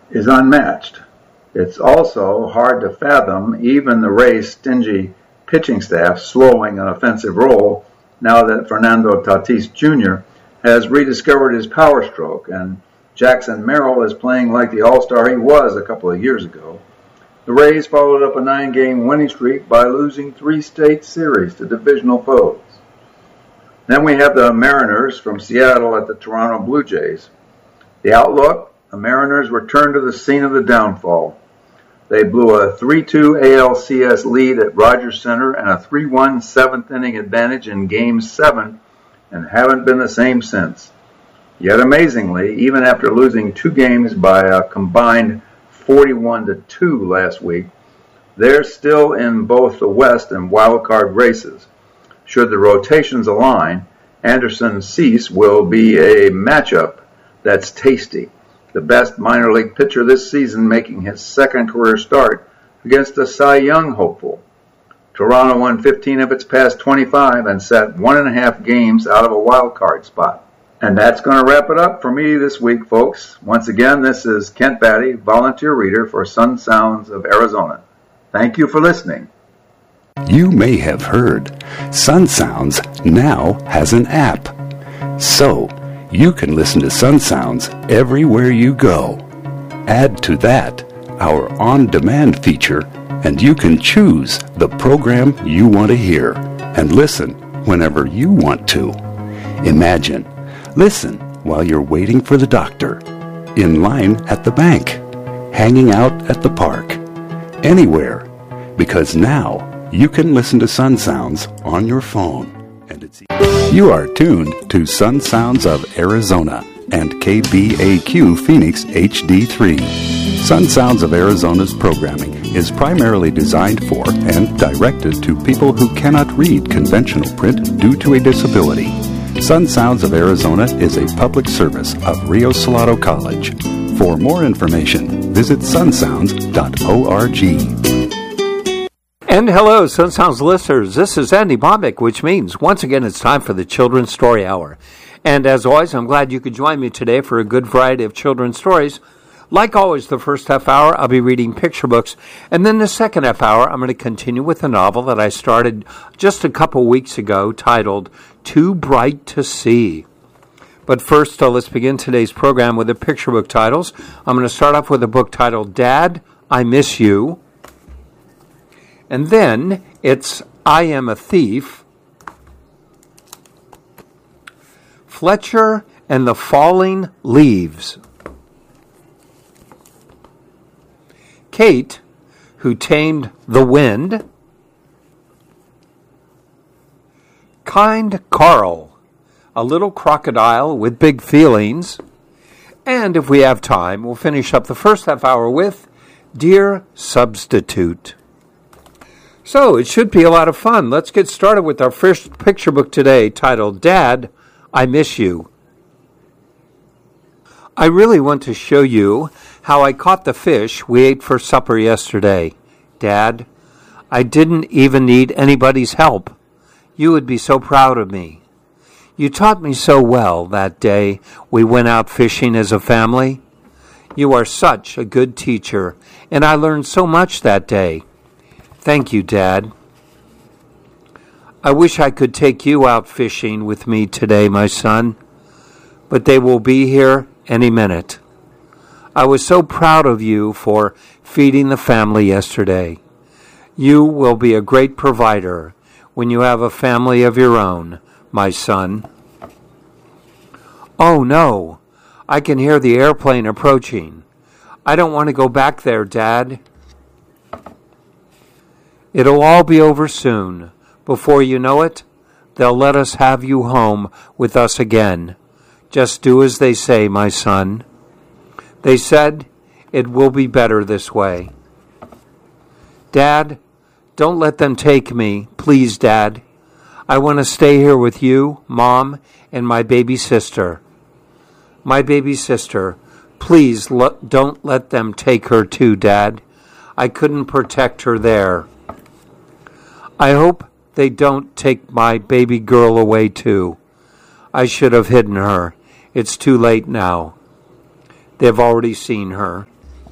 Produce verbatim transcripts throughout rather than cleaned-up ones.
is unmatched. It's also hard to fathom even the Rays' stingy pitching staff slowing an offensive roll now that Fernando Tatis Junior has rediscovered his power stroke and Jackson Merrill is playing like the all-star he was a couple of years ago. The Rays followed up a nine-game winning streak by losing three state series to divisional foes. Then we have the Mariners from Seattle at the Toronto Blue Jays. The outlook, the Mariners returned to the scene of the downfall. They blew a three two A L C S lead at Rogers Center and a three one seventh-inning advantage in Game seven and haven't been the same since. Yet amazingly, even after losing two games by a combined forty-one to two last week, they're still in both the West and wildcard races. Should the rotations align, Anderson-Cease will be a matchup that's tasty. The best minor league pitcher this season making his second career start against a Cy Young hopeful. Toronto won fifteen of its past twenty-five and sat one and a half games out of a wild card spot. And that's going to wrap it up for me this week, folks. Once again, this is Kent Batty, volunteer reader for Sun Sounds of Arizona. Thank you for listening. You may have heard Sun Sounds now has an app. So, you can listen to Sun Sounds everywhere you go. Add to that our on-demand feature, and you can choose the program you want to hear and listen whenever you want to. Imagine, listen while you're waiting for the doctor, in line at the bank, hanging out at the park, anywhere, because now you can listen to Sun Sounds on your phone. And it's You are tuned to Sun Sounds of Arizona and K B A Q Phoenix H D three. Sun Sounds of Arizona's programming is primarily designed for and directed to people who cannot read conventional print due to a disability. Sun Sounds of Arizona is a public service of Rio Salado College. For more information, visit sun sounds dot org. And hello, Sun Sounds listeners. This is Andy Bombick, which means once again it's time for the Children's Story Hour. And as always, I'm glad you could join me today for a good variety of children's stories. Like always, the first half hour, I'll be reading picture books. And then the second half hour, I'm going to continue with a novel that I started just a couple weeks ago titled Too Bright to See. But first, uh, let's begin today's program with the picture book titles. I'm going to start off with a book titled Dad, I Miss You. And then it's I Am a Thief, Fletcher and the Falling Leaves, Kate, Who Tamed the Wind, Kind Carl, A Little Crocodile with Big Feelings, and if we have time, we'll finish up the first half hour with Dear Substitute. So, it should be a lot of fun. Let's get started with our first picture book today titled Dad, I Miss You. I really want to show you how I caught the fish we ate for supper yesterday. Dad, I didn't even need anybody's help. You would be so proud of me. You taught me so well that day we went out fishing as a family. You are such a good teacher, and I learned so much that day. Thank you, Dad. I wish I could take you out fishing with me today, my son, but they will be here any minute. I was so proud of you for feeding the family yesterday. You will be a great provider when you have a family of your own, my son. Oh, no, I can hear the airplane approaching. I don't want to go back there, Dad. It'll all be over soon. Before you know it, they'll let us have you home with us again. Just do as they say, my son. They said it will be better this way. Dad, don't let them take me. Please, Dad. I want to stay here with you, Mom, and my baby sister. My baby sister, please lo- don't let them take her too, Dad. I couldn't protect her there. I hope they don't take my baby girl away too. I should have hidden her. It's too late now. They've already seen her.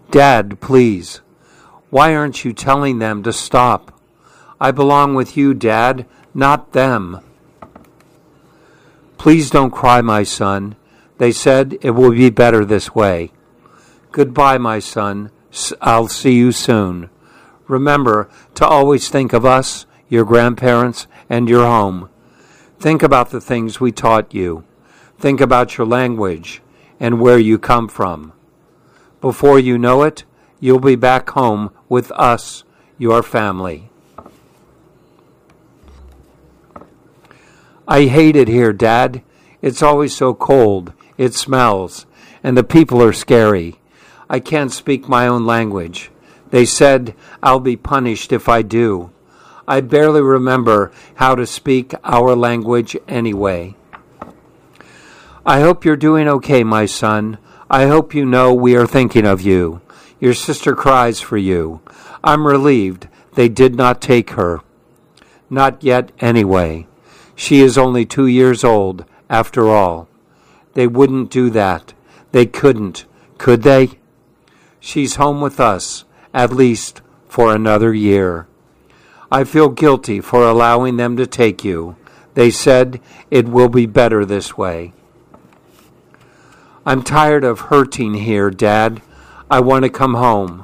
Dad, please. Why aren't you telling them to stop? I belong with you, Dad, not them. Please don't cry, my son. They said it will be better this way. Goodbye, my son. I'll see you soon. Remember to always think of us, your grandparents, and your home. Think about the things we taught you. Think about your language and where you come from. Before you know it, you'll be back home with us, your family. I hate it here, Dad. It's always so cold. It smells, and the people are scary. I can't speak my own language. They said I'll be punished if I do. I barely remember how to speak our language anyway. I hope you're doing okay, my son. I hope you know we are thinking of you. Your sister cries for you. I'm relieved they did not take her. Not yet, anyway. She is only two years old, after all. They wouldn't do that. They couldn't, could they? She's home with us, at least for another year. I feel guilty for allowing them to take you. They said it will be better this way. I'm tired of hurting here, Dad. I want to come home.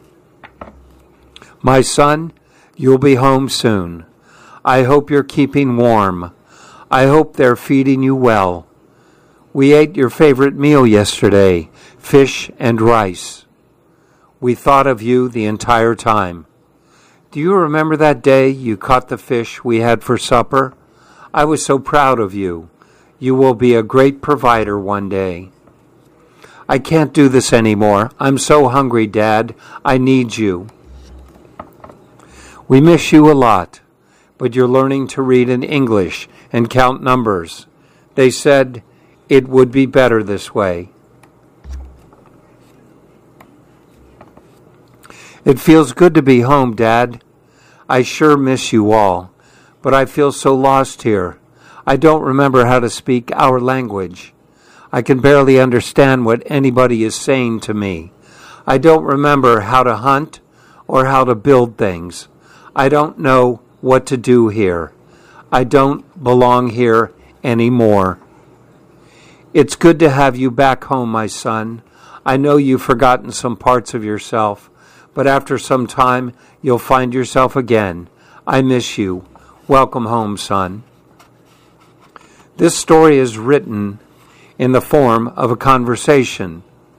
My son, you'll be home soon. I hope you're keeping warm. I hope they're feeding you well. We ate your favorite meal yesterday, fish and rice. We thought of you the entire time. Do you remember that day you caught the fish we had for supper? I was so proud of you. You will be a great provider one day. I can't do this anymore. I'm so hungry, Dad. I need you. We miss you a lot, but you're learning to read in English and count numbers. They said it would be better this way. It feels good to be home, Dad. I sure miss you all, but I feel so lost here. I don't remember how to speak our language. I can barely understand what anybody is saying to me. I don't remember how to hunt or how to build things. I don't know what to do here. I don't belong here anymore. It's good to have you back home, my son. I know you've forgotten some parts of yourself, but after some time, you'll find yourself again. I miss you. Welcome home, son. This story is written in the form of a conversation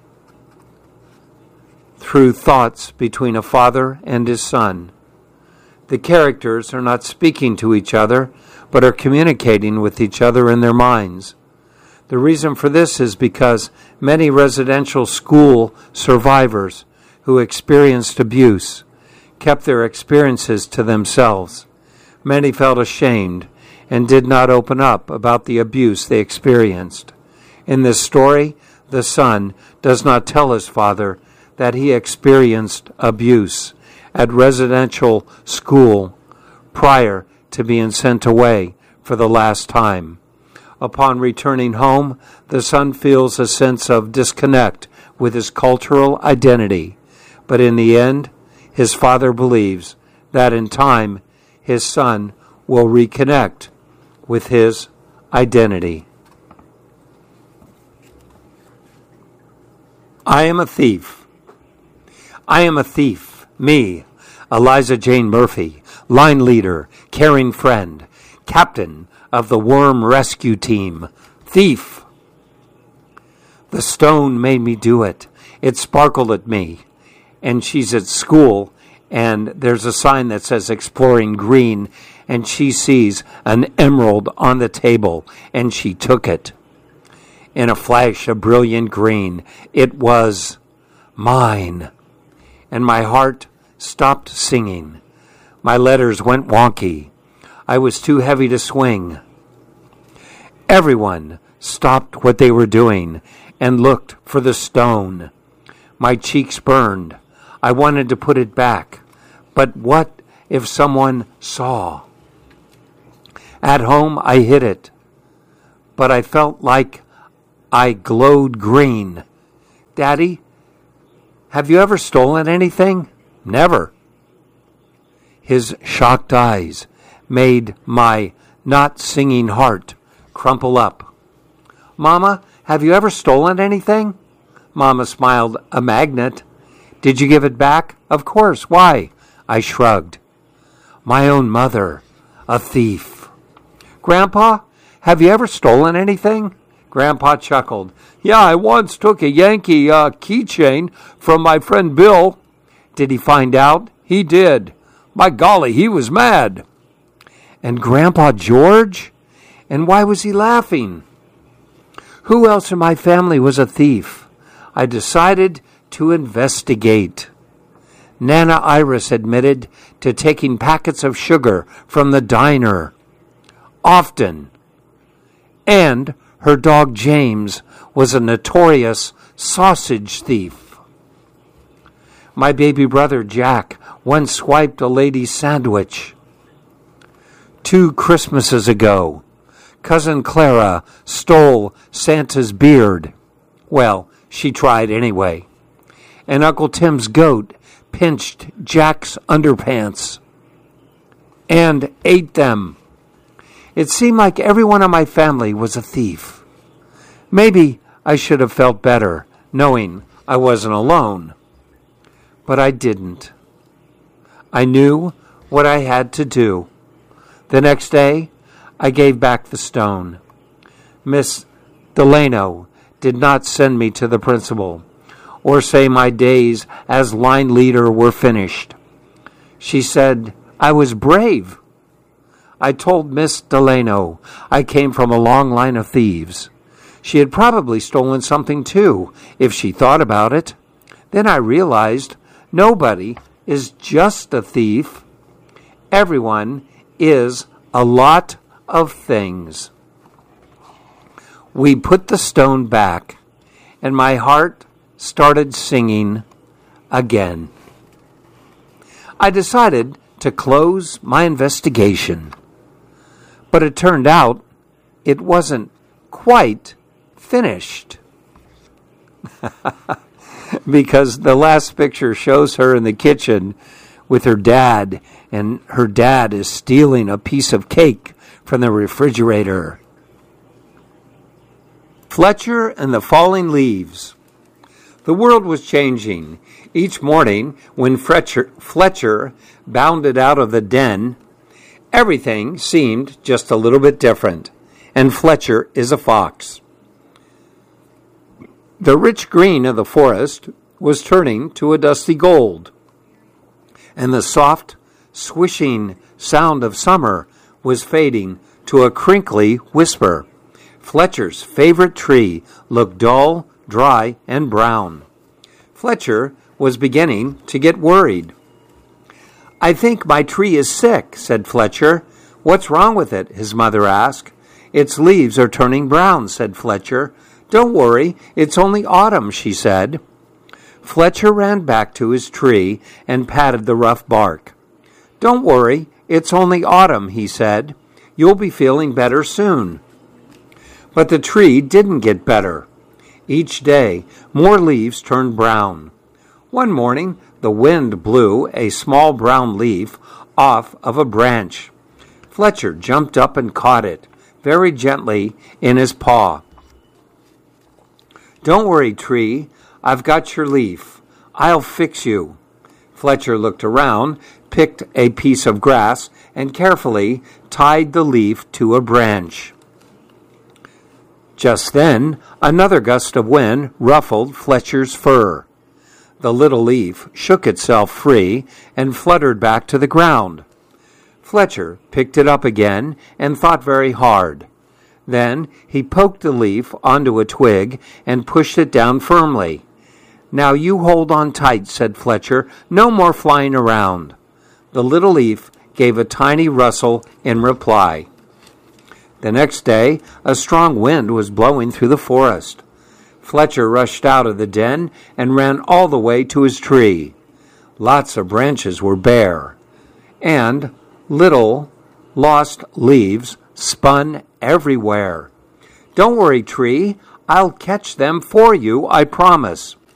through thoughts between a father and his son. The characters are not speaking to each other, but are communicating with each other in their minds. The reason for this is because many residential school survivors who experienced abuse kept their experiences to themselves. Many felt ashamed and did not open up about the abuse they experienced. In this story, the son does not tell his father that he experienced abuse at residential school prior to being sent away for the last time. Upon returning home, the son feels a sense of disconnect with his cultural identity, but in the end, his father believes that in time, his son will reconnect with his identity. I am a thief. I am a thief. Me, Eliza Jane Murphy, line leader, caring friend, captain of the worm rescue team. Thief. The stone made me do it. It sparkled at me. And she's at school, and there's a sign that says Exploring Green, and she sees an emerald on the table, and she took it. In a flash of brilliant green, it was mine. And my heart stopped singing. My letters went wonky. I was too heavy to swing. Everyone stopped what they were doing and looked for the stone. My cheeks burned. I wanted to put it back. But what if someone saw? At home, I hid it. But I felt like I glowed green. Daddy, have you ever stolen anything? Never. His shocked eyes made my not-singing heart crumple up. Mama, have you ever stolen anything? Mama smiled. A magnet. Did you give it back? Of course. Why? I shrugged. My own mother. A thief. Grandpa, have you ever stolen anything? Grandpa chuckled. Yeah, I once took a Yankee uh, keychain from my friend Bill. Did he find out? He did. My golly, he was mad. And Grandpa George? And why was he laughing? Who else in my family was a thief? I decided to investigate. Nana Iris admitted to taking packets of sugar from the diner. Often. And her dog James was a notorious sausage thief. My baby brother Jack once swiped a lady's sandwich. Two Christmases ago, Cousin Clara stole Santa's beard. Well, she tried anyway. And Uncle Tim's goat pinched Jack's underpants and ate them. It seemed like everyone in my family was a thief. Maybe I should have felt better knowing I wasn't alone. But I didn't. I knew what I had to do. The next day, I gave back the stone. Miss Delano did not send me to the principal or say my days as line leader were finished. She said I was brave. I told Miss Delano I came from a long line of thieves. She had probably stolen something too, if she thought about it. Then I realized nobody is just a thief. Everyone is a lot of things. We put the stone back, and my heart started singing again. I decided to close my investigation, but it turned out it wasn't quite finished. Because the last picture shows her in the kitchen with her dad, and her dad is stealing a piece of cake from the refrigerator. Fletcher and the Falling Leaves. The world was changing. Each morning, when Fletcher, Fletcher bounded out of the den, everything seemed just a little bit different. And Fletcher is a fox. The rich green of the forest was turning to a dusty gold, and the soft, swishing sound of summer was fading to a crinkly whisper. Fletcher's favorite tree looked dull, dry, and brown. Fletcher was beginning to get worried. I think my tree is sick, said Fletcher. What's wrong with it? His mother asked. Its leaves are turning brown, said Fletcher. Don't worry, it's only autumn, she said. Fletcher ran back to his tree and patted the rough bark. Don't worry, it's only autumn, he said. You'll be feeling better soon. But the tree didn't get better. Each day, more leaves turned brown. One morning, the wind blew a small brown leaf off of a branch. Fletcher jumped up and caught it, very gently, in his paw. Don't worry, tree. I've got your leaf. I'll fix you. Fletcher looked around, picked a piece of grass, and carefully tied the leaf to a branch. Just then, another gust of wind ruffled Fletcher's fur. The little leaf shook itself free and fluttered back to the ground. Fletcher picked it up again and thought very hard. Then he poked the leaf onto a twig and pushed it down firmly. Now you hold on tight, said Fletcher. No more flying around. The little leaf gave a tiny rustle in reply. The next day, a strong wind was blowing through the forest. Fletcher rushed out of the den and ran all the way to his tree. Lots of branches were bare, and little lost leaves spun everywhere. Don't worry, tree. I'll catch them for you, I promise.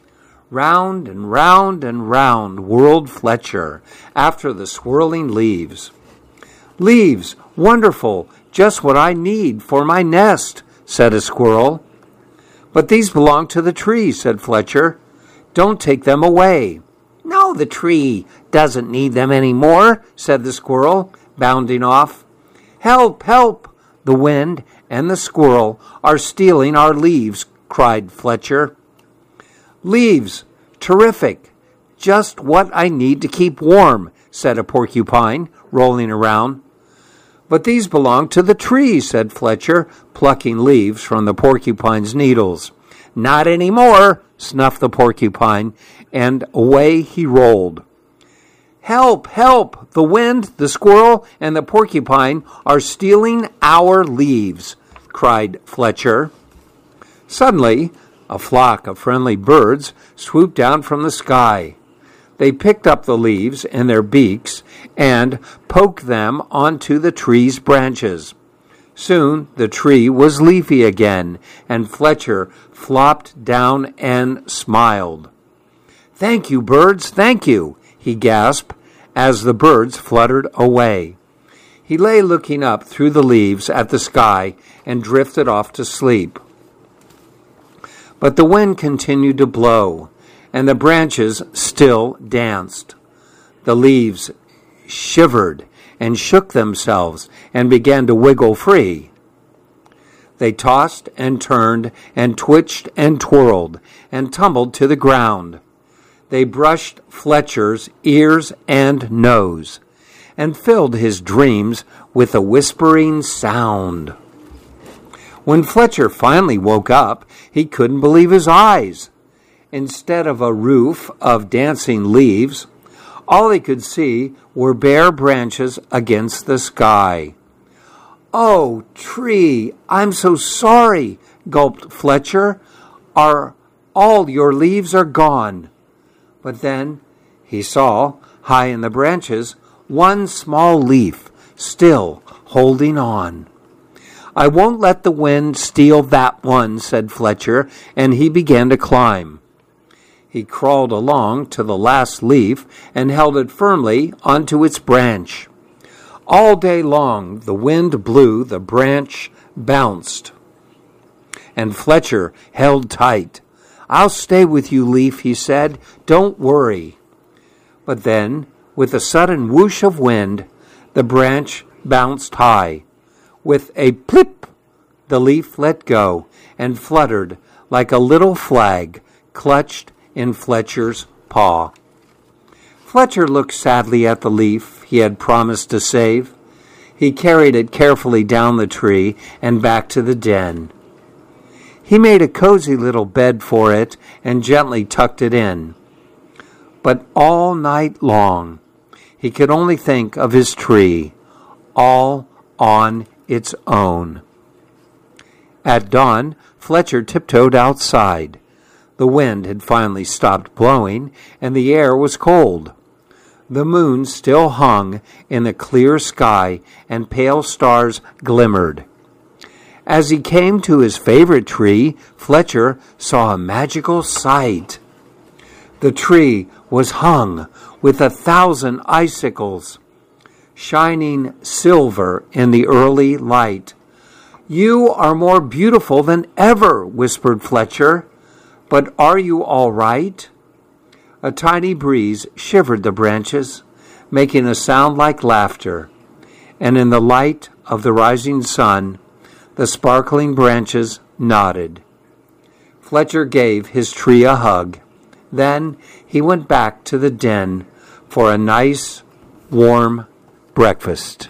Round and round and round whirled Fletcher after the swirling leaves. "Leaves, wonderful, just what I need for my nest," said a squirrel. "But these belong to the tree," said Fletcher. "Don't take them away." "No, the tree doesn't need them any more," said the squirrel, bounding off. "Help, help! The wind and the squirrel are stealing our leaves," cried Fletcher. "Leaves, terrific, just what I need to keep warm," said a porcupine, rolling around. "But these belong to the tree," said Fletcher, plucking leaves from the porcupine's needles. "Not any more," snuffed the porcupine, and away he rolled. "Help, help! The wind, the squirrel, and the porcupine are stealing our leaves," cried Fletcher. Suddenly, a flock of friendly birds swooped down from the sky. They picked up the leaves in their beaks and poked them onto the tree's branches. Soon the tree was leafy again, and Fletcher flopped down and smiled. "Thank you, birds, thank you," he gasped as the birds fluttered away. He lay looking up through the leaves at the sky and drifted off to sleep. But the wind continued to blow, and the branches still danced. The leaves shivered and shook themselves and began to wiggle free. They tossed and turned and twitched and twirled and tumbled to the ground. They brushed Fletcher's ears and nose and filled his dreams with a whispering sound. When Fletcher finally woke up, he couldn't believe his eyes. Instead of a roof of dancing leaves, all he could see were bare branches against the sky. "Oh, tree, I'm so sorry," gulped Fletcher. "Are all your leaves are gone." But then he saw, high in the branches, one small leaf still holding on. "I won't let the wind steal that one," said Fletcher, and he began to climb. He crawled along to the last leaf and held it firmly onto its branch. All day long the wind blew, the branch bounced, and Fletcher held tight. "I'll stay with you, leaf," he said. "Don't worry." But then, with a sudden whoosh of wind, the branch bounced high. With a plip, the leaf let go and fluttered like a little flag clutched in Fletcher's paw. Fletcher looked sadly at the leaf he had promised to save. He carried it carefully down the tree and back to the den. He made a cozy little bed for it and gently tucked it in. But all night long, he could only think of his tree, all on its own. At dawn, Fletcher tiptoed outside. The wind had finally stopped blowing, and the air was cold. The moon still hung in the clear sky, and pale stars glimmered. As he came to his favorite tree, Fletcher saw a magical sight. The tree was hung with a thousand icicles, shining silver in the early light. "You are more beautiful than ever," whispered Fletcher. "But are you all right?" A tiny breeze shivered the branches, making a sound like laughter, and in the light of the rising sun, the sparkling branches nodded. Fletcher gave his tree a hug. Then he went back to the den for a nice, warm breakfast.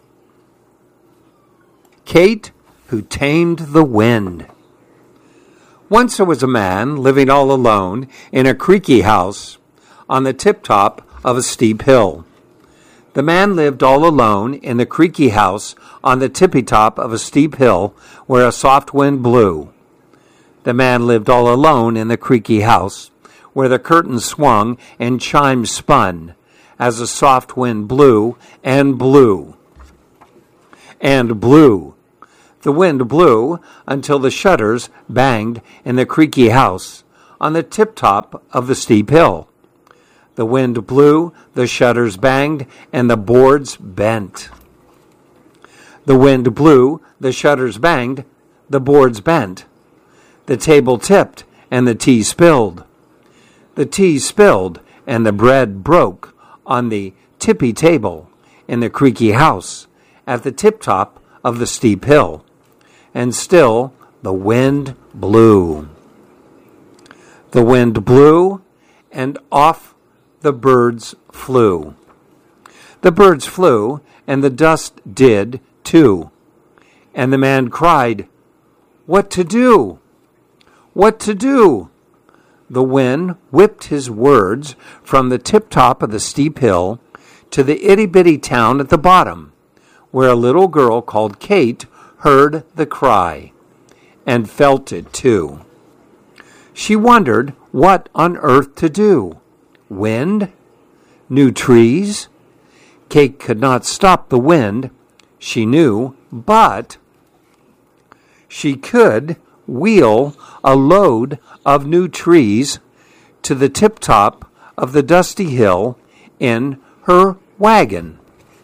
Kate, Who Tamed the Wind. Once there was a man living all alone in a creaky house on the tip-top of a steep hill. The man lived all alone in the creaky house on the tippy-top of a steep hill where a soft wind blew. The man lived all alone in the creaky house where the curtains swung and chimes spun as a soft wind blew and blew and blew. The wind blew until the shutters banged in the creaky house on the tip-top of the steep hill. The wind blew, the shutters banged, and the boards bent. The wind blew, the shutters banged, the boards bent. The table tipped, and the tea spilled. The tea spilled, and the bread broke on the tippy table in the creaky house at the tip-top of the steep hill. And still the wind blew. The wind blew, and off the birds flew. The birds flew, and the dust did too. And the man cried, "What to do? What to do?" The wind whipped his words from the tip-top of the steep hill to the itty-bitty town at the bottom, where a little girl called Kate heard the cry, and felt it too. She wondered what on earth to do. Wind? New trees? Kate could not stop the wind, she knew, but she could wheel a load of new trees to the tip-top of the dusty hill in her wagon.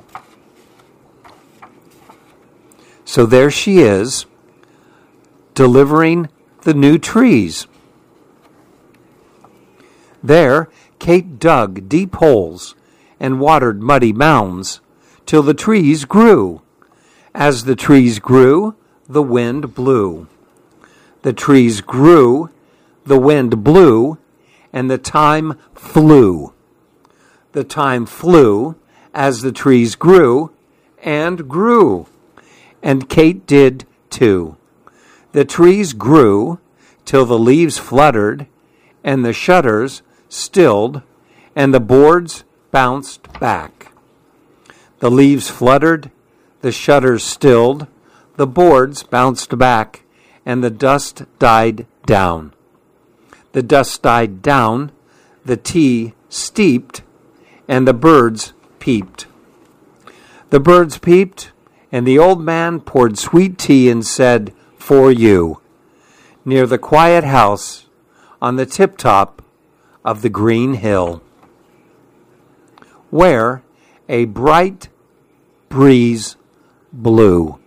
So there she is, delivering the new trees. There, Kate dug deep holes and watered muddy mounds till the trees grew. As the trees grew, the wind blew. The trees grew, the wind blew, and the time flew. The time flew as the trees grew and grew. And Kate did too. The trees grew till the leaves fluttered, and the shutters stilled, and the boards bounced back. The leaves fluttered, the shutters stilled, the boards bounced back, and the dust died down. The dust died down, the tea steeped, and the birds peeped. The birds peeped, and the old man poured sweet tea and said, "For you," near the quiet house on the tip-top of the green hill, where a bright breeze blew.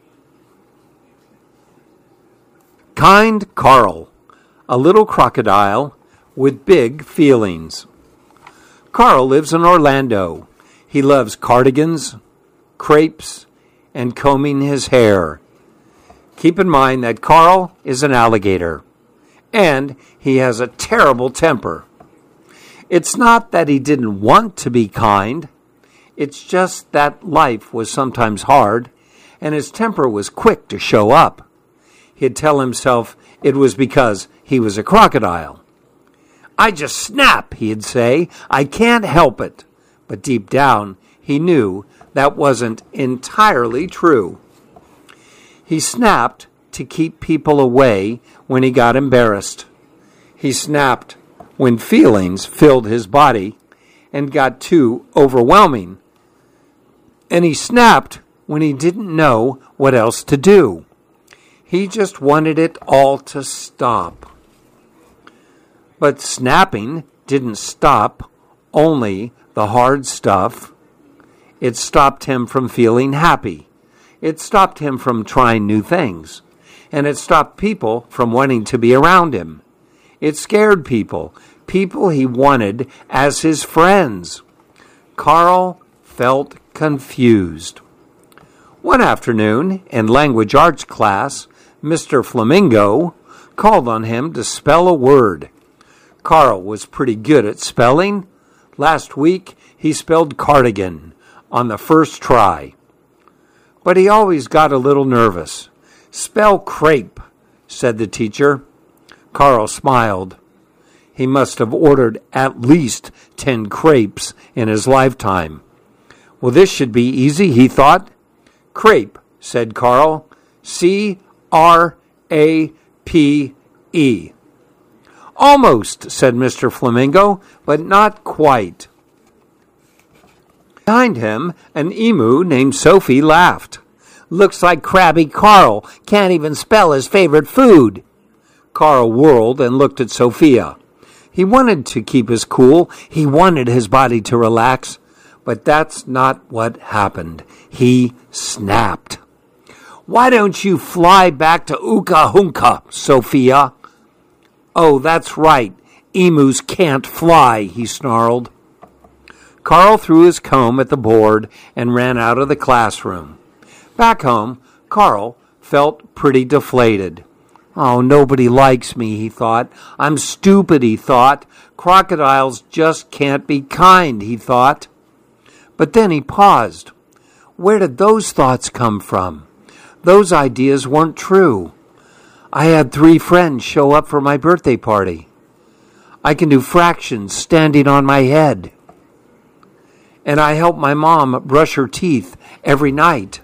Kind Carl, a little crocodile with big feelings. Carl lives in Orlando. He loves cardigans, crepes, and combing his hair. Keep in mind that Carl is an alligator, and he has a terrible temper. It's not that he didn't want to be kind. It's just that life was sometimes hard, and his temper was quick to show up. He'd tell himself it was because he was a crocodile. "I just snap," he'd say. "I can't help it." But deep down, he knew that wasn't entirely true. He snapped to keep people away when he got embarrassed. He snapped when feelings filled his body and got too overwhelming. And he snapped when he didn't know what else to do. He just wanted it all to stop. But snapping didn't stop only the hard stuff. It stopped him from feeling happy. It stopped him from trying new things. And it stopped people from wanting to be around him. It scared people, people he wanted as his friends. Carl felt confused. One afternoon, in language arts class, Mister Flamingo called on him to spell a word. Carl was pretty good at spelling. Last week, he spelled cardigan on the first try. But he always got a little nervous. "Spell crepe," said the teacher. Carl smiled. He must have ordered at least ten crepes in his lifetime. Well, this should be easy, he thought. "Crepe," said Carl. C R A P E. "Almost," said Mister Flamingo, "but not quite." Behind him, an emu named Sophie laughed. "Looks like Crabby Carl can't even spell his favorite food." Carl whirled and looked at Sophia. He wanted to keep his cool. He wanted his body to relax. But that's not what happened. He snapped. Why don't you fly back to Uka Hunka, Sophia? Oh, that's right. Emus can't fly, he snarled. Carl threw his comb at the board and ran out of the classroom. Back home, Carl felt pretty deflated. Oh, nobody likes me, he thought. I'm stupid, he thought. Crocodiles just can't be kind, he thought. But then he paused. Where did those thoughts come from? Those ideas weren't true. I had three friends show up for my birthday party. I can do fractions standing on my head. And I help my mom brush her teeth every night.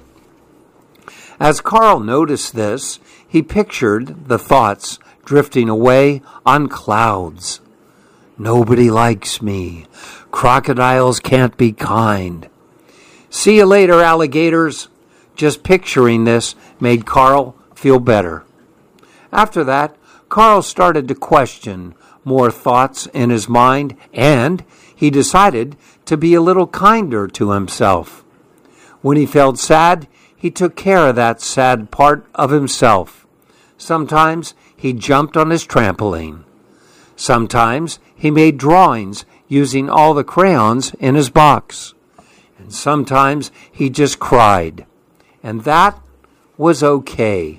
As Carl noticed this, he pictured the thoughts drifting away on clouds. Nobody likes me. Crocodiles can't be kind. See you later, alligators. Just picturing this made Carl feel better. After that, Carl started to question more thoughts in his mind, and he decided to be a little kinder to himself. When he felt sad, he took care of that sad part of himself. Sometimes he jumped on his trampoline. Sometimes he made drawings using all the crayons in his box. And sometimes he just cried. And that was okay.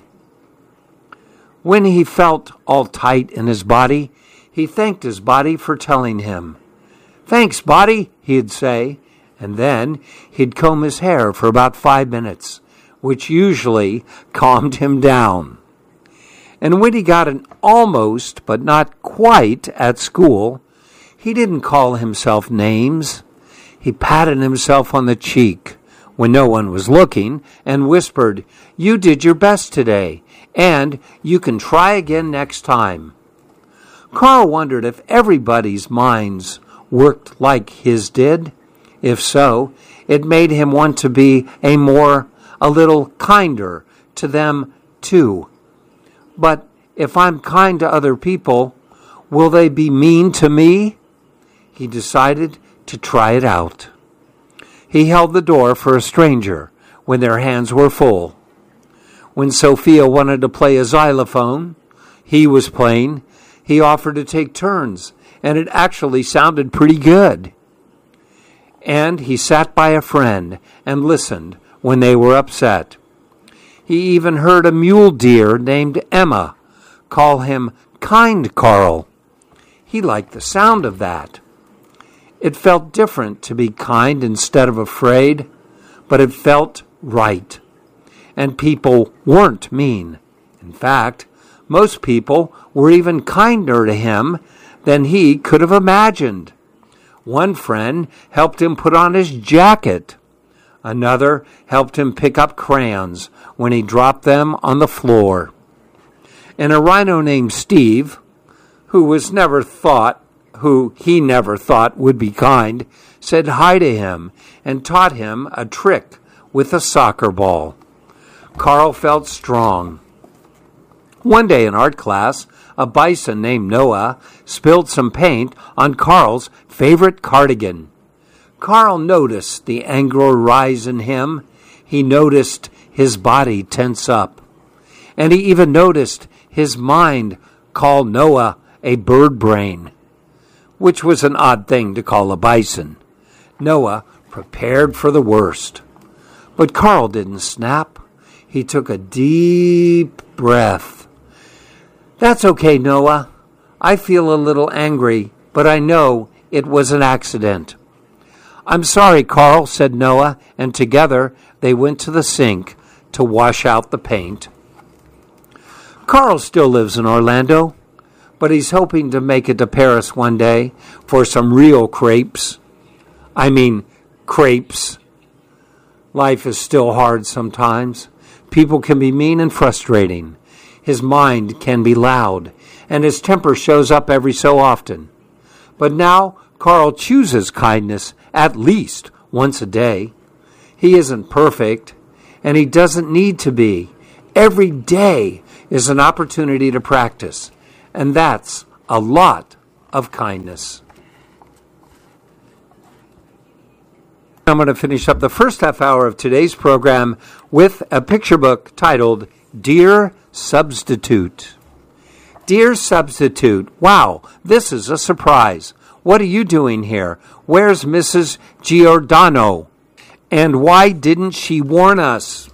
When he felt all tight in his body, he thanked his body for telling him. Thanks, body, he'd say. And then he'd comb his hair for about five minutes, which usually calmed him down. And when he got an almost, but not quite, at school, he didn't call himself names. He patted himself on the cheek when no one was looking and whispered, You did your best today, and you can try again next time. Carl wondered if everybody's minds worked like his did. If so, it made him want to be a more, a little kinder to them too. But if I'm kind to other people, will they be mean to me? He decided to try it out. He held the door for a stranger when their hands were full. When Sophia wanted to play a xylophone, he was playing. He offered to take turns, and it actually sounded pretty good. And he sat by a friend and listened when they were upset. He even heard a mule deer named Emma call him Kind Carl. He liked the sound of that. It felt different to be kind instead of afraid, but it felt right. And people weren't mean. In fact, most people were even kinder to him than he could have imagined. One friend helped him put on his jacket. Another helped him pick up crayons when he dropped them on the floor. And a rhino named Steve, who was never thought, who he never thought would be kind, said hi to him and taught him a trick with a soccer ball. Carl felt strong. One day in art class, a bison named Noah spilled some paint on Carl's favorite cardigan. Carl noticed the anger rise in him. He noticed his body tense up. And he even noticed his mind call Noah a bird brain, which was an odd thing to call a bison. Noah prepared for the worst. But Carl didn't snap. He took a deep breath. That's okay, Noah. I feel a little angry, but I know it was an accident. I'm sorry, Carl, said Noah, and together they went to the sink to wash out the paint. Carl still lives in Orlando, but he's hoping to make it to Paris one day for some real crepes. I mean, crepes. Life is still hard sometimes. People can be mean and frustrating. His mind can be loud, and his temper shows up every so often. But now Carl chooses kindness at least once a day. He isn't perfect, and he doesn't need to be. Every day is an opportunity to practice, and that's a lot of kindness. I'm going to finish up the first half hour of today's program with a picture book titled Dear Substitute. Dear Substitute, wow, this is a surprise. What are you doing here? Where's Missus Giordano? And why didn't she warn us?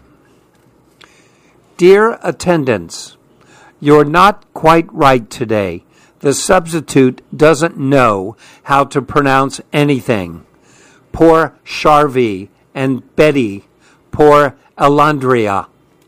Dear attendants, you're not quite right today. The substitute doesn't know how to pronounce anything. Poor Charvi and Betty. Poor Elandria.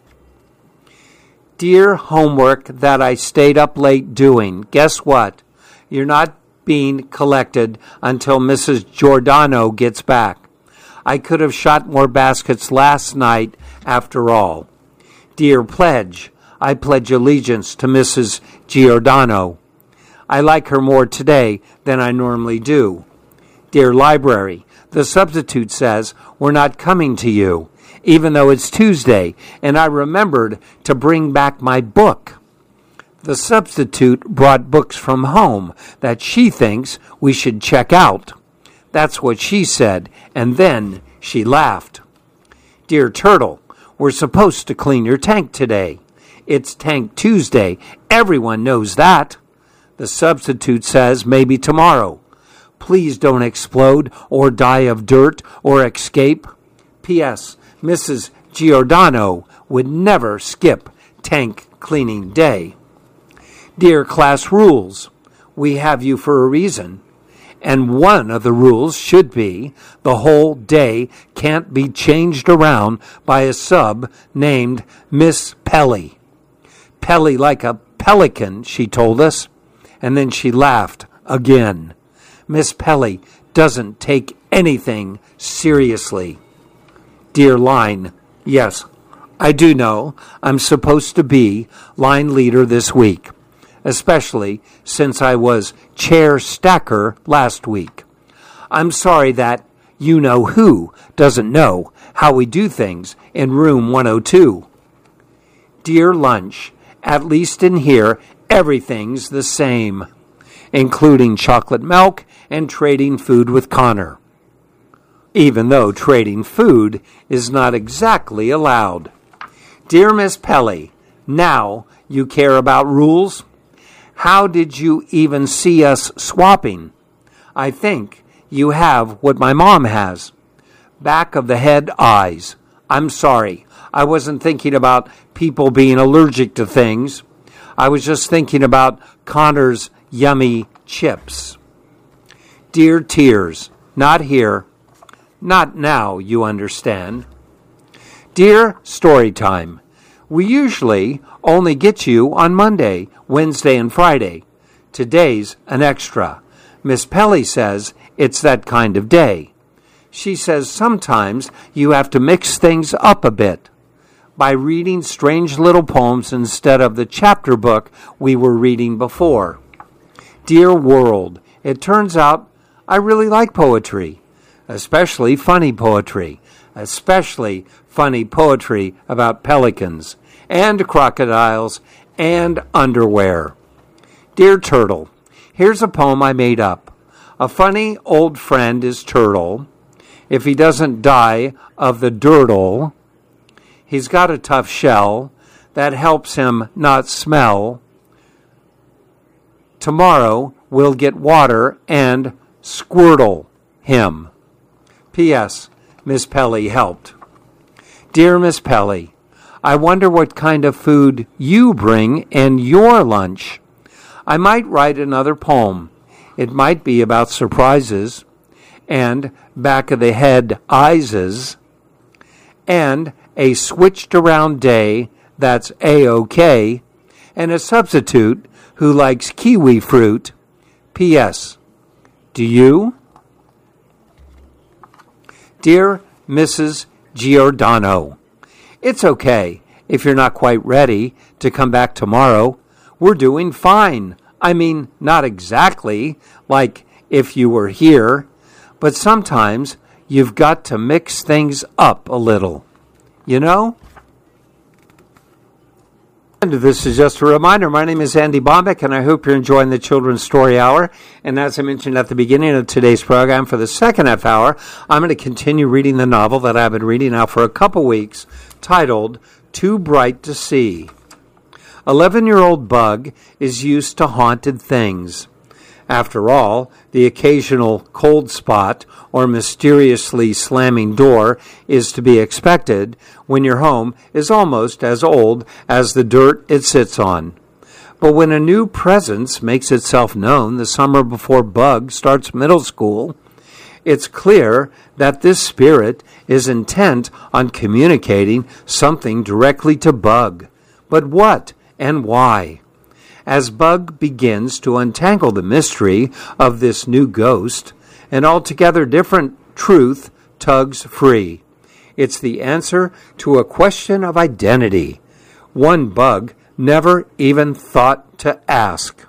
Dear homework that I stayed up late doing, guess what? You're not being collected until Missus Giordano gets back. I could have shot more baskets last night after all. Dear pledge, I pledge allegiance to Missus Giordano. I like her more today than I normally do. Dear library, the substitute says we're not coming to you, even though it's Tuesday, and I remembered to bring back my book. The substitute brought books from home that she thinks we should check out. That's what she said, and then she laughed. Dear Turtle, we're supposed to clean your tank today. It's Tank Tuesday. Everyone knows that. The substitute says maybe tomorrow. Please don't explode or die of dirt or escape. P S. Missus Giordano would never skip tank cleaning day. Dear class rules, we have you for a reason. And one of the rules should be the whole day can't be changed around by a sub named Miss Pelly. Pelly like a pelican, she told us. And then she laughed again. Miss Pelly doesn't take anything seriously. Dear line, yes, I do know I'm supposed to be line leader this week, especially since I was chair stacker last week. I'm sorry that you-know-who doesn't know how we do things in room one oh two. Dear lunch, at least in here, everything's the same, including chocolate milk and trading food with Connor, even though trading food is not exactly allowed. Dear Miss Pelly, now you care about rules? How did you even see us swapping? I think you have what my mom has. Back of the head eyes. I'm sorry. I wasn't thinking about people being allergic to things. I was just thinking about Connor's yummy chips. Dear tears, not here. Not now, you understand. Dear Storytime, we usually only get you on Monday, Wednesday, and Friday. Today's an extra. Miss Pelly says it's that kind of day. She says sometimes you have to mix things up a bit by reading strange little poems instead of the chapter book we were reading before. Dear world, it turns out I really like poetry, especially funny poetry, especially funny poetry about pelicans and crocodiles and underwear. Dear Turtle, here's a poem I made up. A funny old friend is Turtle. If he doesn't die of the dirtle, he's got a tough shell that helps him not smell. Tomorrow we'll get water and squirtle him. P S. Miss Pelly helped. Dear Miss Pelly, I wonder what kind of food you bring in your lunch. I might write another poem. It might be about surprises and back of the head eyeses and a switched around day that's A-OK and a substitute who likes kiwi fruit. P S. Do you? Dear Missus Giordano, it's okay if you're not quite ready to come back tomorrow. We're doing fine. I mean, not exactly like if you were here, but sometimes you've got to mix things up a little. You know? And this is just a reminder. My name is Andy Bombeck, and I hope you're enjoying the Children's Story Hour. And as I mentioned at the beginning of today's program, for the second half hour, I'm going to continue reading the novel that I've been reading now for a couple weeks, titled Too Bright to See. Eleven-year-old Bug is used to haunted things. After all, the occasional cold spot or mysteriously slamming door is to be expected when your home is almost as old as the dirt it sits on. But when a new presence makes itself known the summer before Bug starts middle school, it's clear that this spirit is intent on communicating something directly to Bug. But what and why? As Bug begins to untangle the mystery of this new ghost, an altogether different truth tugs free. It's the answer to a question of identity, one Bug never even thought to ask.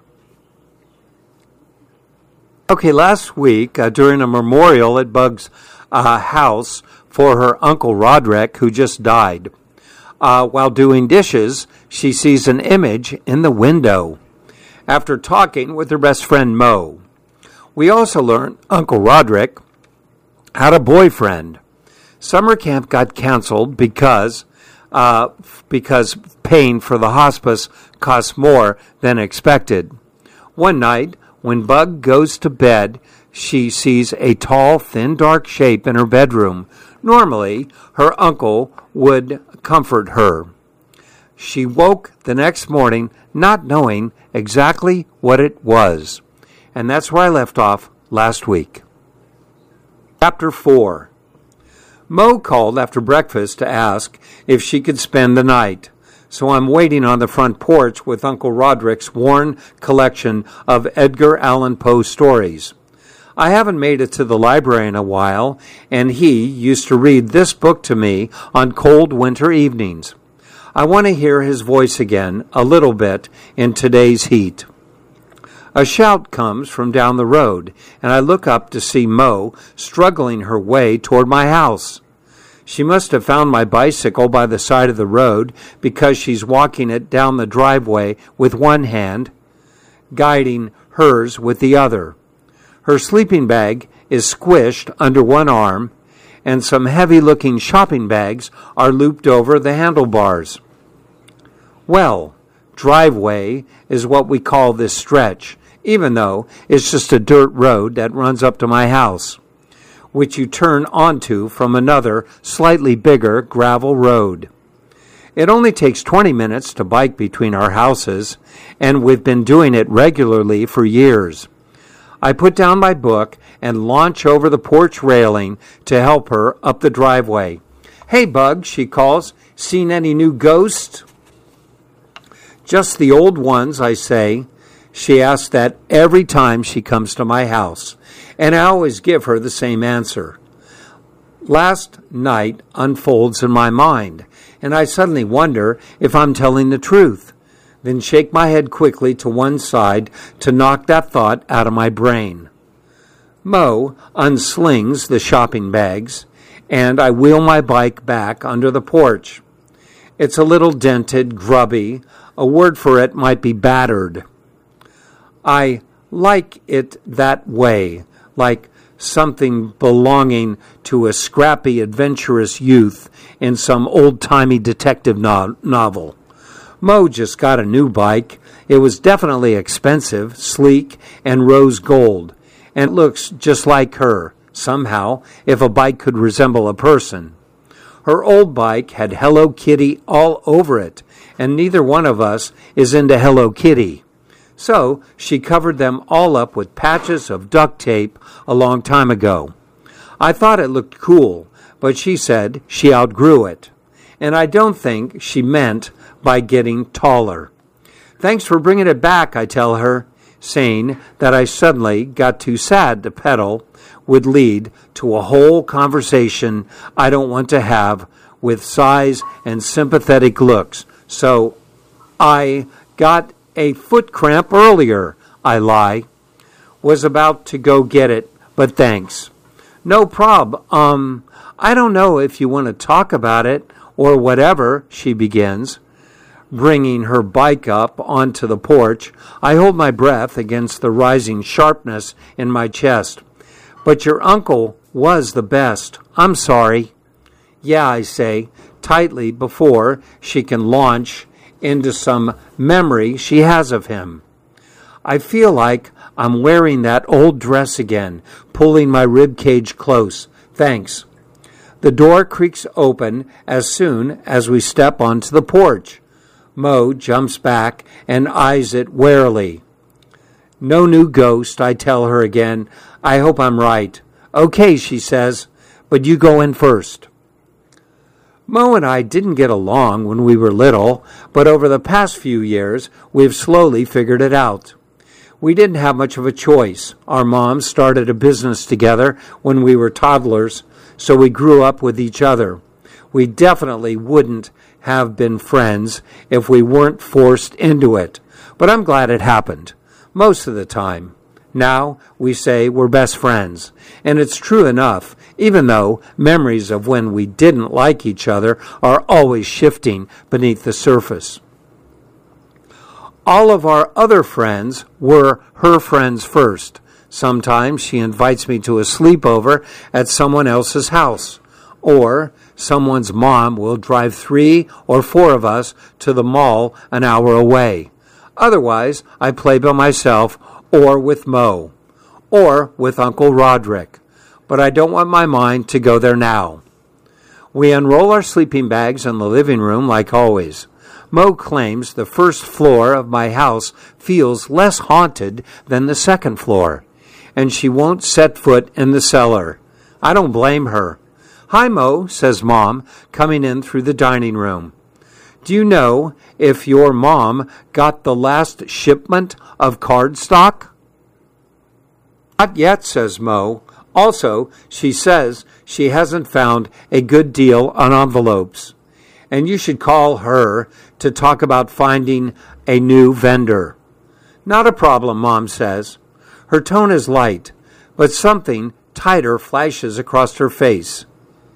Okay, last week, uh, during a memorial at Bug's uh, house for her Uncle Roderick, who just died, Uh, while doing dishes, she sees an image in the window. After talking with her best friend Mo, we also learned Uncle Roderick had a boyfriend. Summer camp got canceled because uh, because paying for the hospice cost more than expected. One night, when Bug goes to bed, she sees a tall, thin, dark shape in her bedroom. Normally, her uncle would comfort her. She woke the next morning not knowing exactly what it was. And that's where I left off last week. Chapter four. Mo called after breakfast to ask if she could spend the night. So I'm waiting on the front porch with Uncle Roderick's worn collection of Edgar Allan Poe stories. I haven't made it to the library in a while, and he used to read this book to me on cold winter evenings. I want to hear his voice again a little bit in today's heat. A shout comes from down the road, and I look up to see Mo struggling her way toward my house. She must have found my bicycle by the side of the road because she's walking it down the driveway with one hand, guiding hers with the other. Her sleeping bag is squished under one arm, and some heavy-looking shopping bags are looped over the handlebars. Well, driveway is what we call this stretch, even though it's just a dirt road that runs up to my house, which you turn onto from another, slightly bigger gravel road. It only takes twenty minutes to bike between our houses, and we've been doing it regularly for years. I put down my book and launch over the porch railing to help her up the driveway. "Hey, Bug," she calls. "Seen any new ghosts?" "Just the old ones," I say. She asks that every time she comes to my house, and I always give her the same answer. Last night unfolds in my mind, and I suddenly wonder if I'm telling the truth. Then shake my head quickly to one side to knock that thought out of my brain. Mo unslings the shopping bags, and I wheel my bike back under the porch. It's a little dented, grubby. A word for it might be battered. I like it that way, like something belonging to a scrappy, adventurous youth in some old-timey detective no- novel. Mo just got a new bike. It was definitely expensive, sleek, and rose gold, and looks just like her, somehow, if a bike could resemble a person. Her old bike had Hello Kitty all over it, and neither one of us is into Hello Kitty. So she covered them all up with patches of duct tape a long time ago. I thought it looked cool, but she said she outgrew it. And I don't think she meant by getting taller. "Thanks for bringing it back," I tell her, saying that I suddenly got too sad to pedal would lead to a whole conversation I don't want to have with sighs and sympathetic looks. So I got a foot cramp earlier, I lie. Was about to go get it, but thanks. "No prob. Um, I don't know if you want to talk about it or whatever," she begins. bringing her bike up onto the porch. I hold my breath against the rising sharpness in my chest. But your uncle was the best. I'm sorry. Yeah, I say, tightly before she can launch into some memory she has of him. I feel like I'm wearing that old dress again, pulling my rib cage close. Thanks. The door creaks open as soon as we step onto the porch. Mo jumps back and eyes it warily. No new ghost, I tell her again. I hope I'm right. Okay, she says, but you go in first. Mo and I didn't get along when we were little, but over the past few years, we've slowly figured it out. We didn't have much of a choice. Our moms started a business together when we were toddlers, so we grew up with each other. We definitely wouldn't have been friends if we weren't forced into it, but I'm glad it happened, most of the time. Now we say we're best friends, and it's true enough, even though memories of when we didn't like each other are always shifting beneath the surface. All of our other friends were her friends first. Sometimes she invites me to a sleepover at someone else's house, or someone's mom will drive three or four of us to the mall an hour away. Otherwise, I play by myself or with Mo, or with Uncle Roderick, but I don't want my mind to go there now. We unroll our sleeping bags in the living room like always. Mo claims the first floor of my house feels less haunted than the second floor, and she won't set foot in the cellar. I don't blame her. Hi, Mo, says Mom, coming in through the dining room. Do you know if your mom got the last shipment of cardstock? Not yet, says Mo. Also, she says she hasn't found a good deal on envelopes. And you should call her to talk about finding a new vendor. Not a problem, Mom says. Her tone is light, but something tighter flashes across her face.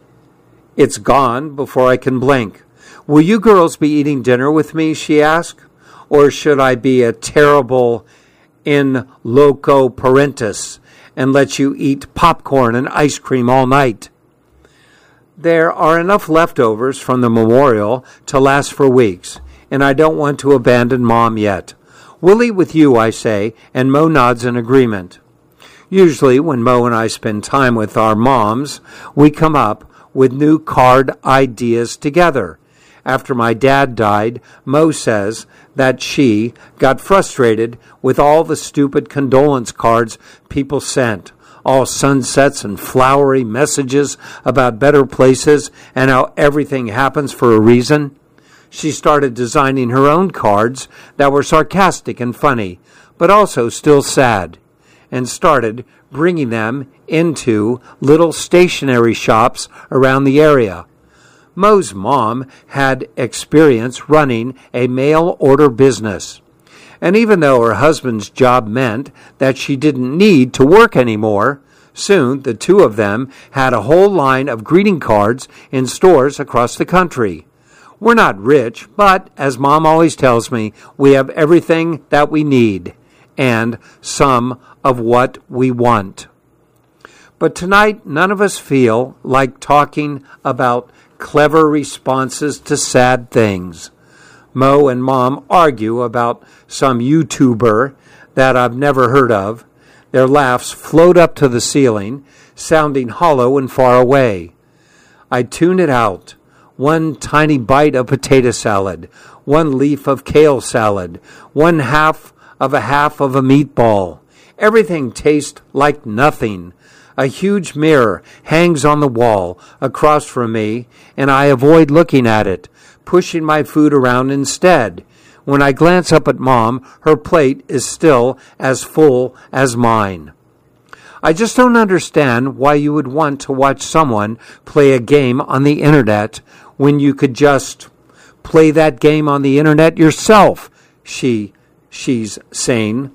It's gone before I can blink. Will you girls be eating dinner with me, she asks? Or should I be a terrible in loco parentis and let you eat popcorn and ice cream all night? There are enough leftovers from the memorial to last for weeks, and I don't want to abandon Mom yet. We'll eat with you, I say, and Mo nods in agreement. Usually when Mo and I spend time with our moms, we come up with new card ideas together. After my dad died, Mo says that she got frustrated with all the stupid condolence cards people sent, all sunsets and flowery messages about better places and how everything happens for a reason. She started designing her own cards that were sarcastic and funny, but also still sad, and started bringing them into little stationery shops around the area. Mo's mom had experience running a mail-order business, and even though her husband's job meant that she didn't need to work anymore, soon the two of them had a whole line of greeting cards in stores across the country. We're not rich, but, as Mom always tells me, we have everything that we need, and some of what we want. But tonight, none of us feel like talking about clever responses to sad things. Mo and Mom argue about some YouTuber that I've never heard of. Their laughs float up to the ceiling, sounding hollow and far away. I tune it out. One tiny bite of potato salad, one leaf of kale salad, one half of a half of a meatball. Everything tastes like nothing. A huge mirror hangs on the wall across from me, and I avoid looking at it, pushing my food around instead. When I glance up at Mom, her plate is still as full as mine. I just don't understand why you would want to watch someone play a game on the internet when you could just play that game on the internet yourself, she, she's saying.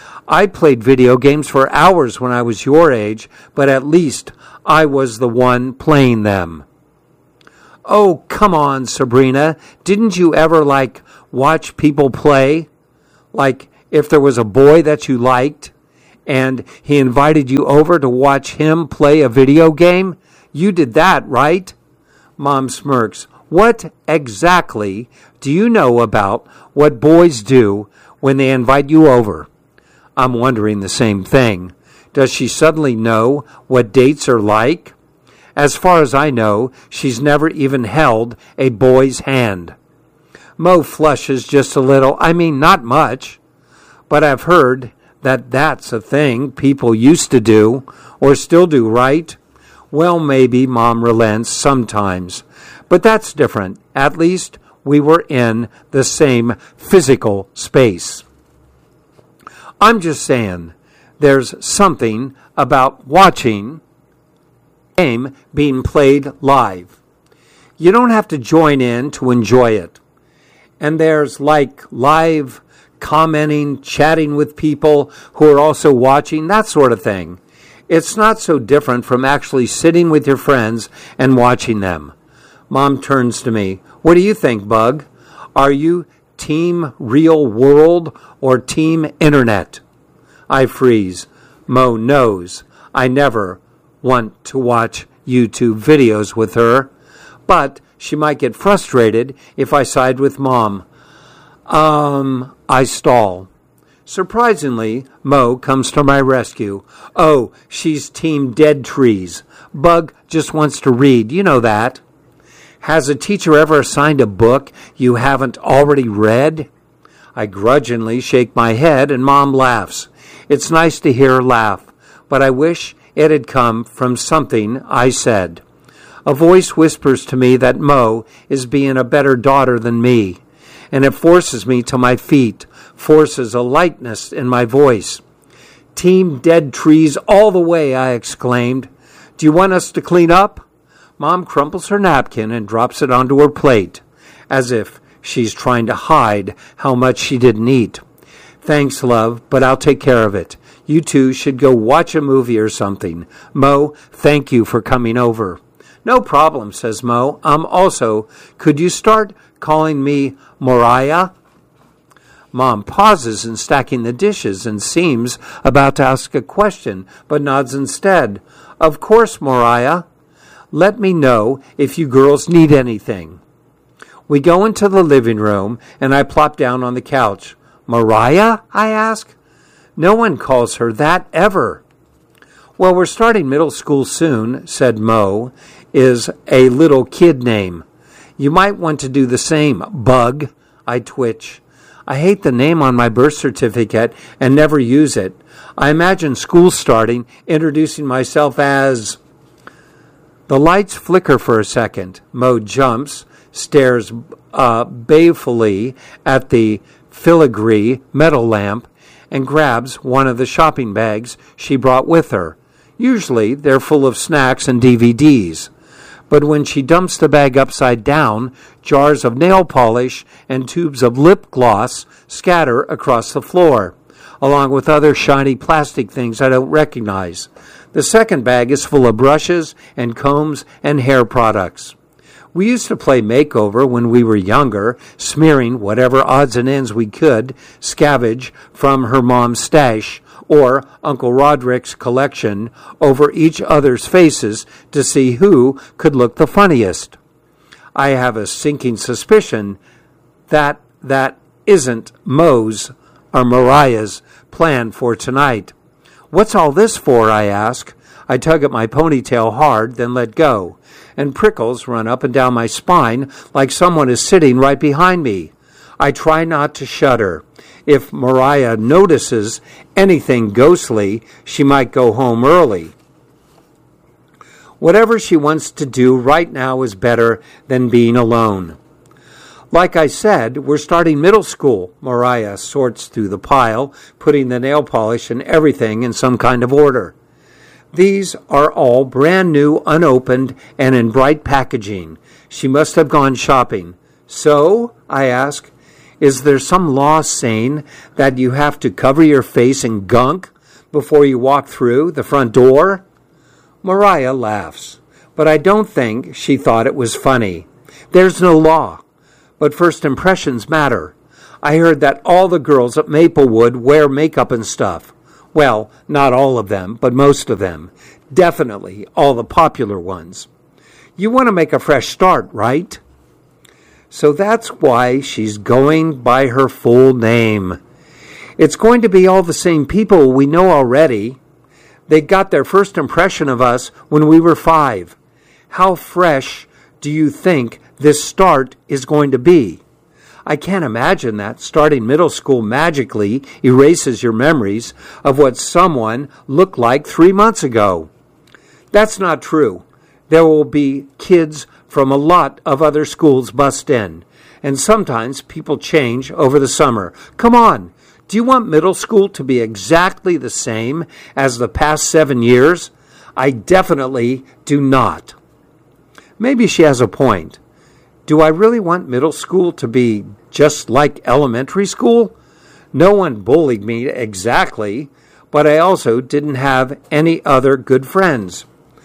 I played video games for hours when I was your age, but at least I was the one playing them. Oh, come on, Sabrina. Didn't you ever, like, watch people play? Like if there was a boy that you liked and he invited you over to watch him play a video game? You did that, right? Mom smirks. What exactly do you know about what boys do when they invite you over? I'm wondering the same thing. Does she suddenly know what dates are like? As far as I know, she's never even held a boy's hand. Mo flushes just a little. I mean, not much. But I've heard that that's a thing people used to do, or still do, right? Well, maybe, Mom relents sometimes. But that's different. At least we were in the same physical space. I'm just saying, there's something about watching a game being played live. You don't have to join in to enjoy it. And there's like live commenting, chatting with people who are also watching, that sort of thing. It's not so different from actually sitting with your friends and watching them. Mom turns to me. What do you think, Bug? Are you team real world or team internet? I freeze. Mo knows I never want to watch YouTube videos with her, but she might get frustrated if I side with Mom. Um, I stall. Surprisingly, Mo comes to my rescue. Oh, she's team dead trees. Bug just wants to read. You know that. Has a teacher ever assigned a book you haven't already read? I grudgingly shake my head and Mom laughs. It's nice to hear her laugh, but I wish it had come from something I said. A voice whispers to me that Mo is being a better daughter than me, and it forces me to my feet, forces a lightness in my voice. Team dead trees all the way, I exclaimed. Do you want us to clean up? Mom crumples her napkin and drops it onto her plate, as if she's trying to hide how much she didn't eat. Thanks, love, but I'll take care of it. You two should go watch a movie or something. Mo, thank you for coming over. No problem, says Mo. Um, also, could you start calling me Moriah? Mom pauses in stacking the dishes and seems about to ask a question, but nods instead. Of course, Moriah. Let me know if you girls need anything. We go into the living room, and I plop down on the couch. Mariah? I ask. No one calls her that ever. Well, we're starting middle school soon, said Mo, is a little kid name. You might want to do the same, Bug. I twitch. I hate the name on my birth certificate and never use it. I imagine school starting, introducing myself as... The lights flicker for a second. Mo jumps, stares uh, balefully at the filigree metal lamp, and grabs one of the shopping bags she brought with her. Usually they're full of snacks and D V Ds. But when she dumps the bag upside down, jars of nail polish and tubes of lip gloss scatter across the floor, along with other shiny plastic things I don't recognize. The second bag is full of brushes and combs and hair products. We used to play makeover when we were younger, smearing whatever odds and ends we could scavenge from her mom's stash or Uncle Roderick's collection over each other's faces to see who could look the funniest. I have a sinking suspicion that that isn't Mo's or Mariah's plan for tonight. What's all this for, I ask. I tug at my ponytail hard, then let go, and prickles run up and down my spine like someone is sitting right behind me. I try not to shudder. If Mariah notices anything ghostly, she might go home early. Whatever she wants to do right now is better than being alone. Like I said, we're starting middle school. Mariah sorts through the pile, putting the nail polish and everything in some kind of order. These are all brand new, unopened, and in bright packaging. She must have gone shopping. So, I ask, is there some law saying that you have to cover your face in gunk before you walk through the front door? Mariah laughs, but I don't think she thought it was funny. There's no law, but first impressions matter. I heard that all the girls at Maplewood wear makeup and stuff. Well, not all of them, but most of them. Definitely all the popular ones. You want to make a fresh start, right? So that's why she's going by her full name. It's going to be all the same people we know already. They got their first impression of us when we were five. How fresh do you think this start is going to be? I can't imagine that starting middle school magically erases your memories of what someone looked like three months ago. That's not true. There will be kids from a lot of other schools bust in, and sometimes people change over the summer. Come on, do you want middle school to be exactly the same as the past seven years? I definitely do not. Maybe she has a point. Do I really want middle school to be just like elementary school? No one bullied me exactly, but I also didn't have any other good friends.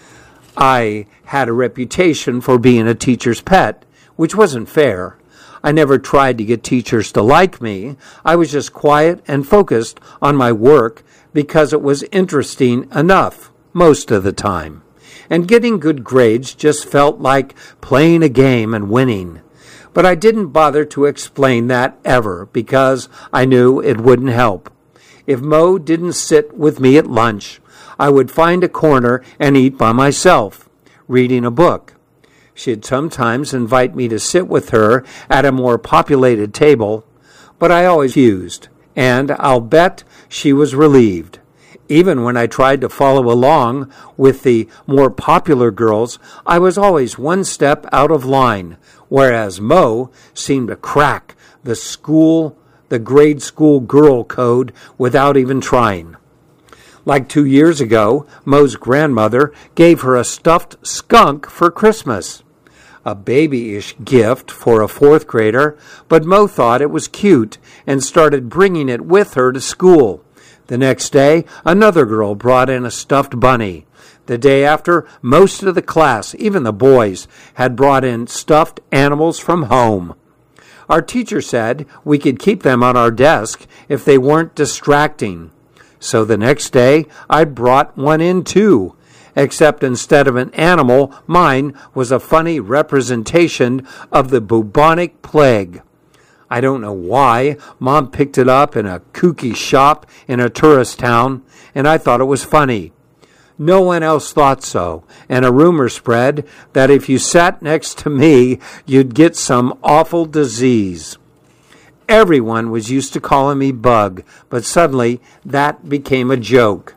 I had a reputation for being a teacher's pet, which wasn't fair. I never tried to get teachers to like me. I was just quiet and focused on my work because it was interesting enough most of the time. And getting good grades just felt like playing a game and winning. But I didn't bother to explain that ever because I knew it wouldn't help. If Mo didn't sit with me at lunch, I would find a corner and eat by myself, reading a book. She'd sometimes invite me to sit with her at a more populated table, but I always refused, and I'll bet she was relieved. Even when I tried to follow along with the more popular girls, I was always one step out of line, whereas Mo seemed to crack the school, the grade school girl code without even trying. Like two years ago, Mo's grandmother gave her a stuffed skunk for Christmas. A babyish gift for a fourth grader, but Mo thought it was cute and started bringing it with her to school. The next day, another girl brought in a stuffed bunny. The day after, most of the class, even the boys, had brought in stuffed animals from home. Our teacher said we could keep them on our desk if they weren't distracting. So the next day, I brought one in too, except instead of an animal, mine was a funny representation of the bubonic plague. I don't know why. Mom picked it up in a kooky shop in a tourist town, and I thought it was funny. No one else thought so, and a rumor spread that if you sat next to me, you'd get some awful disease. Everyone was used to calling me Bug, but suddenly that became a joke.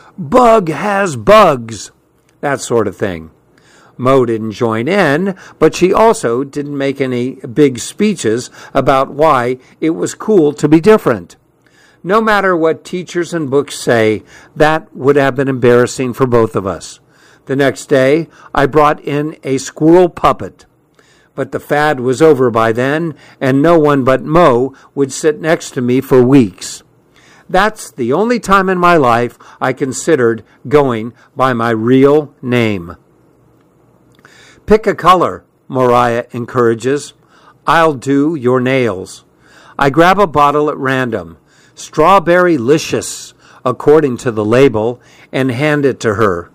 Bug has bugs, that sort of thing. Mo didn't join in, but she also didn't make any big speeches about why it was cool to be different. No matter what teachers and books say, that would have been embarrassing for both of us. The next day, I brought in a squirrel puppet. But the fad was over by then, and no one but Mo would sit next to me for weeks. That's the only time in my life I considered going by my real name. Pick a color, Mariah encourages. I'll do your nails. I grab a bottle at random, Strawberry-licious, according to the label, and hand it to her.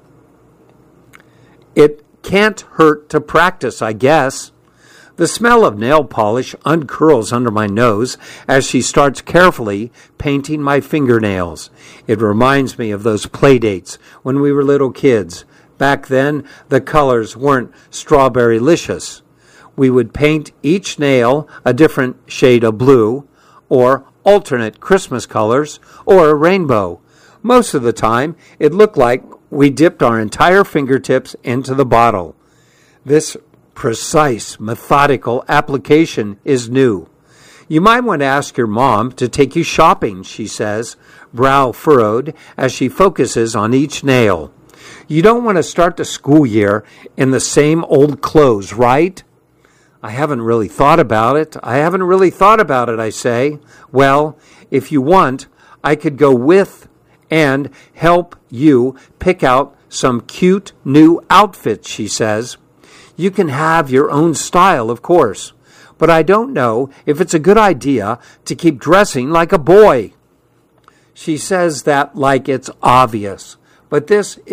It can't hurt to practice, I guess. The smell of nail polish uncurls under my nose as she starts carefully painting my fingernails. It reminds me of those play dates when we were little kids. Back then, the colors weren't strawberry-licious. We would paint each nail a different shade of blue, or alternate Christmas colors, or a rainbow. Most of the time, it looked like we dipped our entire fingertips into the bottle. This precise, methodical application is new. You might want to ask your mom to take you shopping, she says, brow furrowed as she focuses on each nail. You don't want to start the school year in the same old clothes, right? I haven't really thought about it. I haven't really thought about it, I say. Well, if you want, I could go with and help you pick out some cute new outfits, she says. You can have your own style, of course. but I don't know if it's a good idea to keep dressing like a boy. She says that like it's obvious, but this